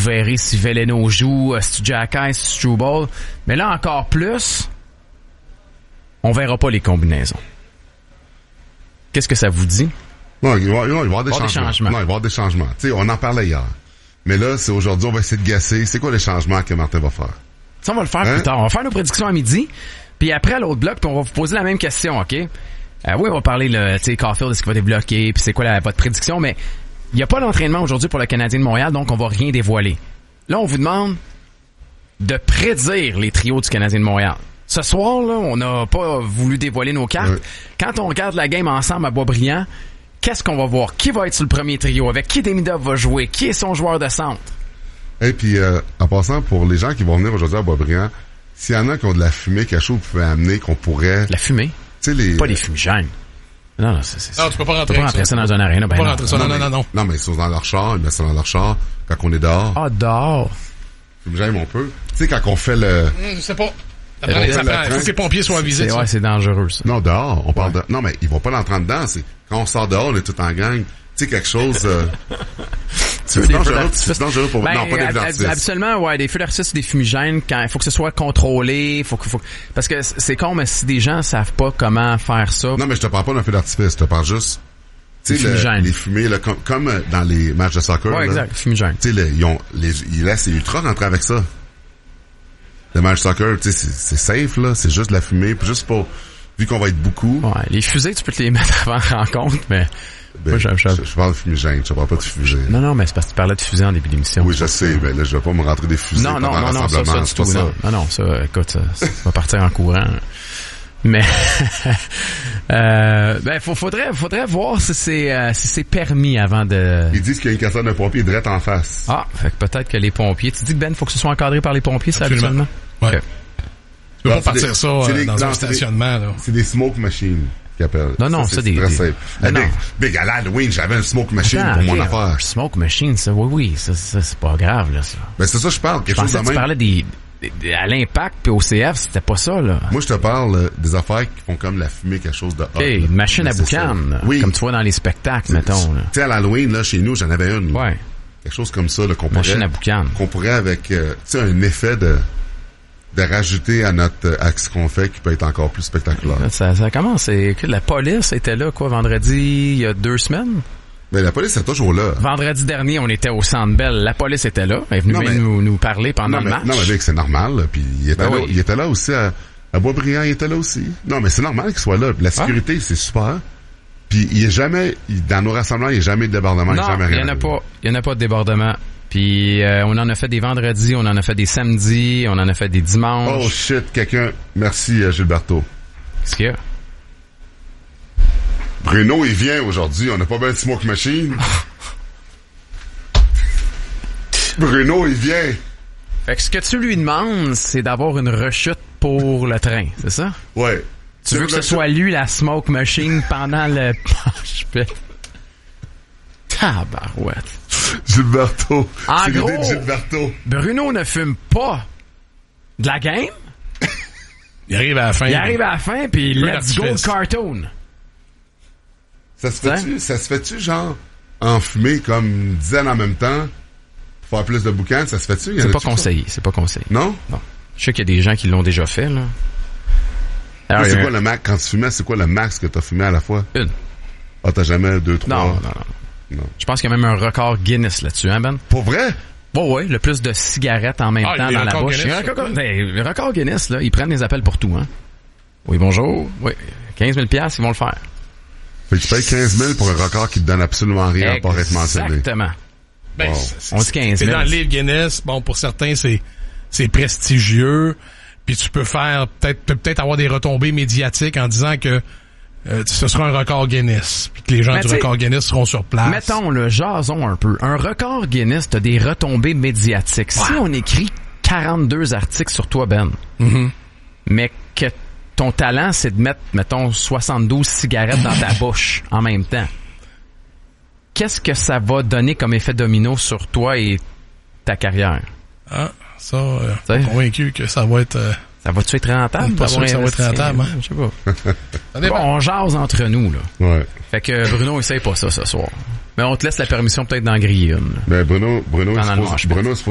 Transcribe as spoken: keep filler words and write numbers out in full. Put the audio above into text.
verrez si Veleno joue, si Jack Ice, si Struble. Mais là, encore plus, on verra pas les combinaisons. Qu'est-ce que ça vous dit? Non, il va, il va y avoir des, avoir changements. des changements. Non, il va y avoir des changements. Tu sais, on en parlait hier. Mais là, c'est aujourd'hui, on va essayer de gasser. C'est quoi les changements que Martin va faire? Ça, on va le faire hein? plus tard. On va faire nos prédictions à midi. Puis après, à l'autre bloc, puis on va vous poser la même question, OK? Euh, oui, on va parler, le, tu sais, Caulfield, est-ce qu'il va débloquer, puis c'est quoi la, votre prédiction, mais il n'y a pas d'entraînement aujourd'hui pour le Canadien de Montréal, donc on va rien dévoiler. Là, on vous demande de prédire les trios du Canadien de Montréal. Ce soir, là, on n'a pas voulu dévoiler nos cartes. Oui. Quand on regarde la game ensemble à Boisbriand, qu'est-ce qu'on va voir? Qui va être sur le premier trio? Avec qui Demidov va jouer? Qui est son joueur de centre? Et puis, euh, en passant, pour les gens qui vont venir aujourd'hui à Boisbriand, s'il y en a qui ont de la fumée cachée, vous pouvez amener qu'on pourrait... La fumée? Tu sais, les... Pas des fumigènes. Non, non, c'est, c'est, non, tu peux pas rentrer, tu peux pas rentrer ça. ça dans un aréna. Ben tu peux non. pas rentrer ça. Non, non, non, non. Non, mais ils sont dans leur char, ils mettent ça dans leur char quand on est dehors. Ah, dehors. Fumigène, on peut. Tu sais, quand on fait le... Hum, je sais pas. Ça prend, ça prend, il faut que les pompiers soient avisés. C'est, ça. ouais, c'est dangereux, ça. Non, dehors, on parle ouais. de... Non, mais ils vont pas l'entrer dedans. C'est quand on sort dehors, on est tout en gang. Tu sais, quelque chose... Euh... c'est dangereux, c'est dangereux pour... Ben, non, pas des feux d'artifice. Habituellement, ouais, des feux d'artifice ou des fumigènes, quand il faut que ce soit contrôlé, faut que, faut... parce que c'est con, mais si des gens savent pas comment faire ça... Non, mais je te parle pas d'un feu d'artifice, je te parle juste... Tu sais, le, les fumées, là, comme, comme dans les matchs de soccer. Ouais, là, exact, fumigène. Tu sais, ils ont, les, ils laissent les ultras rentrer avec ça. Le match de soccer, tu sais, c'est, c'est safe, là, c'est juste de la fumée, puis juste pour, vu qu'on va être beaucoup. Ouais, les fusées, tu peux te les mettre avant la rencontre, mais... Ben, moi, je, je... Je, je parle de fumigène, je parle pas de fusée. Non, non, mais c'est parce que tu parlais de fusée en début d'émission. Oui, je sais, mais là, je vais pas me rentrer des fusées non, non, pendant non, non, ça, ça, du tout, ça. non, non, non, ça, écoute, ça, ça va partir en courant. Mais euh, ben faut, faudrait faudrait voir si c'est euh, si c'est permis avant de. Ils disent qu'il y a une caserne de pompiers direct en face. Ah, fait que peut-être que les pompiers. Tu dis que Ben, faut que ce soit encadré par les pompiers, ça habituellement. Ouais. Okay. Tu peux non, pas partir des, ça euh, des, dans non, un stationnement des, là. C'est des smoke machines qu'ils appellent. Non, non, ça, c'est, c'est des. très des... simple. Non, Big, non. Big, à l'Halloween, j'avais une smoke machine Attends, pour okay, mon affaire. Smoke machine, ça, oui, oui, ça, ça c'est pas grave là. Ça. Ben c'est ça je parle. Quelque je chose pensais de que tu même. parlais des. À l'impact puis au C F, c'était pas ça, là. Moi, je te parle euh, des affaires qui font comme la fumée, quelque chose de hot. Okay, une machine à boucan, oui. Comme tu vois dans les spectacles, c'est, mettons. Tu sais, à l'Halloween, là, chez nous, j'en avais une. Ouais. Quelque chose comme ça, là, qu'on machine pourrait... à boucan. Qu'on pourrait avec, euh, tu sais, un effet de... de rajouter à notre à ce qu'on fait qui peut être encore plus spectaculaire. Ça, ça commence. C'est que la police était là, quoi, vendredi, il y a deux semaines? Mais la police est toujours là. Vendredi dernier, on était au Centre Bell. La police était là. Elle est venue Non, mais, nous, nous parler pendant non, le mais, match. Non, mais Vic, c'est normal. Là, puis il était, ben là, oui. il était là aussi à, à Boisbriand, il était là aussi. Non, mais c'est normal qu'il soit là. La sécurité, ah. c'est super. Puis il y a jamais, il, dans nos rassemblements, il n'y a jamais de débordement. Non, jamais il n'y en a pas. Il n'y en a pas de débordement. Puis euh, on en a fait des vendredis, on en a fait des samedis, on en a fait des dimanches. Oh shit, quelqu'un. Merci, Gilberto. Qu'est-ce qu'il y a? Bruno, il vient aujourd'hui. On n'a pas bien de smoke machine. Bruno, il vient. Fait que ce que tu lui demandes, c'est d'avoir une rechute pour le train, c'est ça? Ouais. Tu veux que ce soit lui la smoke machine pendant le... Je peux... Tabarouette. Gilberto. En c'est gros, l'idée de Gilberto. Bruno ne fume pas de la game. Il arrive à la fin. Il arrive à la fin, puis let's go l'artifice. cartoon. Ça se fait-tu, ça se fait-tu genre enfumer comme une dizaine en même temps? Faire plus de boucans, ça se fait-tu? C'est pas conseillé, c'est pas conseillé. Non? Non. Je sais qu'il y a des gens qui l'ont déjà fait, là. Alors, c'est quoi le max, quand tu fumais, c'est quoi le max que t'as fumé à la fois? Une. Ah, t'as jamais deux, trois? Non, non, non. non. Je pense qu'il y a même un record Guinness là-dessus, hein, Ben? Pour vrai? Bon, ouais, le plus de cigarettes en même ah, temps dans la bouche. Guinness, il y a un record, ben, le record Guinness, là, ils prennent des appels pour tout, hein. Oui, bonjour. Oui, quinze mille dollars, ils vont le faire. Fait que tu payes quinze mille pour un record qui te donne absolument rien à part être mentionné. Exactement. Ben, wow. c'est, on dit quinze mille. C'est dans le livre Guinness. Bon, pour certains, c'est, c'est prestigieux. Puis tu peux faire, peut-être, peut-être avoir des retombées médiatiques en disant que euh, ce sera un record Guinness. Puis que les gens mais du record Guinness seront sur place. Mettons, le jason un peu. Un record Guinness, t'as des retombées médiatiques. Wow. Si on écrit quarante-deux articles sur toi, Ben, mm-hmm. mais que ton talent, c'est de mettre, mettons, soixante-douze cigarettes dans ta bouche en même temps, qu'est-ce que ça va donner comme effet domino sur toi et ta carrière? Ah, ça, euh, je suis convaincu que ça va être... Euh, ça va-tu être rentable? Pas sûr que ça va être rentable, hein? Je sais pas. Bon, on jase entre nous, là. Ouais. Fait que Bruno, essaye pas ça ce soir. Mais on te laisse la permission peut-être d'en griller une. Ben, Bruno, Bruno, Pendant il se pose, Bruno,